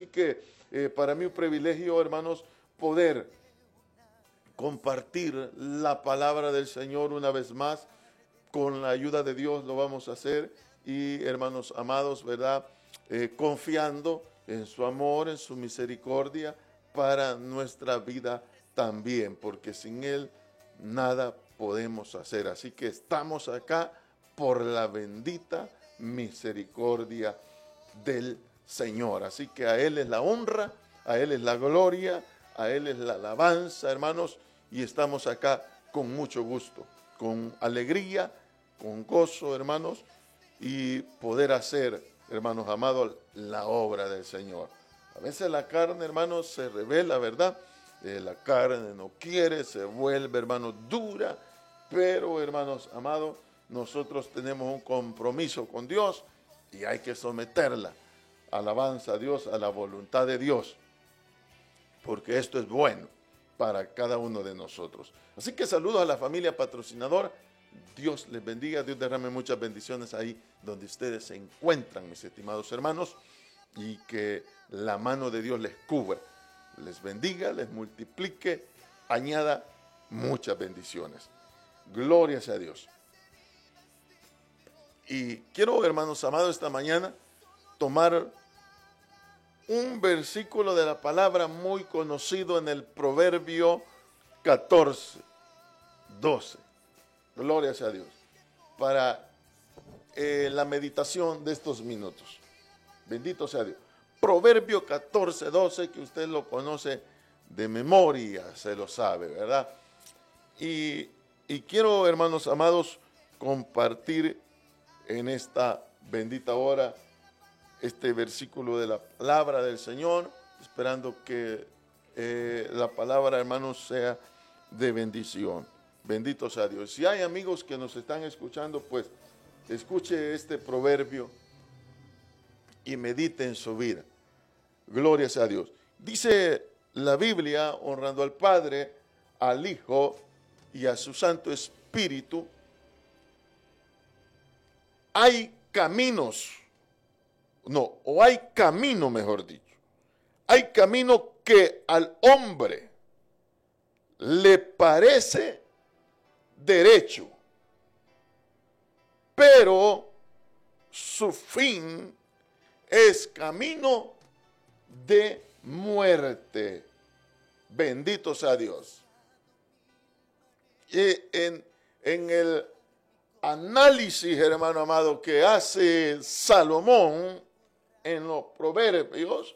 que para mí un privilegio, hermanos, poder compartir la palabra del Señor una vez más. Con la ayuda de Dios lo vamos a hacer. Y hermanos amados, ¿verdad? Confiando en su amor, en su misericordia para nuestra vida también, porque sin Él nada podemos hacer. Así que estamos acá por la bendita misericordia del Señor. Así que a Él es la honra, a Él es la gloria, a Él es la alabanza, hermanos, y estamos acá con mucho gusto, con alegría, con gozo, hermanos, y poder hacer, hermanos amados, la obra del Señor. A veces la carne, hermanos, se revela, ¿verdad? La carne no quiere, se vuelve, hermanos, dura, pero, hermanos amados, nosotros tenemos un compromiso con Dios y hay que someterla. Alabanza a Dios, a la voluntad de Dios, porque esto es bueno para cada uno de nosotros. Así que saludos a la familia patrocinadora. Dios les bendiga, Dios derrame muchas bendiciones ahí donde ustedes se encuentran, mis estimados hermanos, y que la mano de Dios les cubra, les bendiga, les multiplique, añada muchas bendiciones. Gloria sea a Dios. Y quiero, hermanos amados, esta mañana tomar un versículo de la palabra muy conocido en el Proverbio 14, 12. Gloria sea a Dios. Para la meditación de estos minutos. Bendito sea Dios. Proverbio 14, 12, que usted lo conoce de memoria, se lo sabe, ¿verdad? Y quiero, hermanos amados, compartir en esta bendita hora este versículo de la palabra del Señor, esperando que la palabra, hermanos, sea de bendición. Bendito sea Dios. Si hay amigos que nos están escuchando, pues escuche este proverbio y medite en su vida. Gloria sea a Dios. Dice la Biblia, honrando al Padre, al Hijo y a su Santo Espíritu, hay caminos, o hay camino, mejor dicho. Hay camino que al hombre le parece derecho, pero su fin es camino de muerte. Bendito sea Dios. Y en el análisis, hermano amado, que hace Salomón en los proverbios,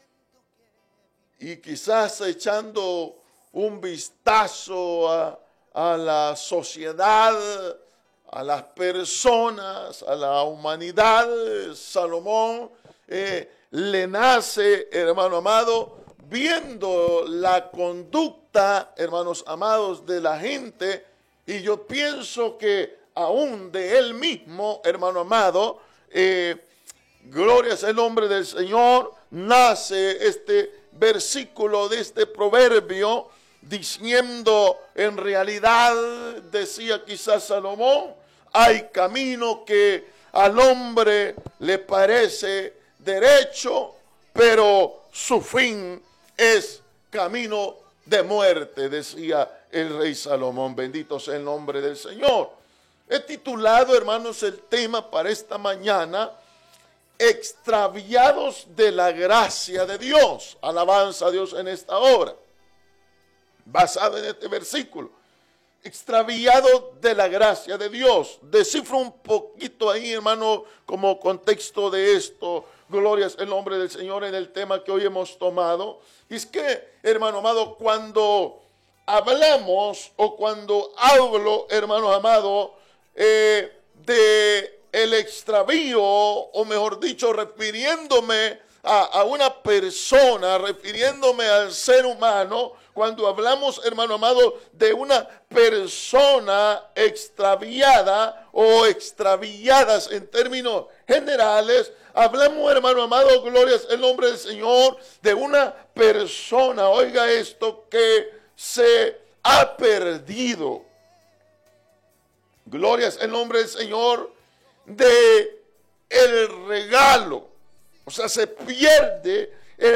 y quizás echando un vistazo a la sociedad, a las personas, a la humanidad, Salomón le nace, hermano amado, viendo la conducta, hermanos amados, de la gente, y yo pienso que aún de él mismo, hermano amado, gloria es el nombre del Señor, nace este versículo de este proverbio, diciendo, en realidad, decía quizás Salomón, hay camino que al hombre le parece derecho, pero su fin es camino de muerte, decía el rey Salomón. Bendito sea el nombre del Señor. He titulado, hermanos, el tema para esta mañana, extraviados de la gracia de Dios. Alabanza a Dios en esta hora. Basado en este versículo. Extraviado de la gracia de Dios. Descifro un poquito ahí, hermano, como contexto de esto. Gloria es el nombre del Señor en el tema que hoy hemos tomado. Y es que, hermano amado, cuando hablamos o cuando hablo, hermano amado, de el extravío, o mejor dicho, refiriéndome a una persona, refiriéndome al ser humano, cuando hablamos, hermano amado, de una persona extraviada o extraviadas en términos generales, hablamos, hermano amado, gloria es el nombre del Señor, de una persona, oiga esto, que se ha perdido. Gloria es el nombre del Señor, de el regalo. O sea, se pierde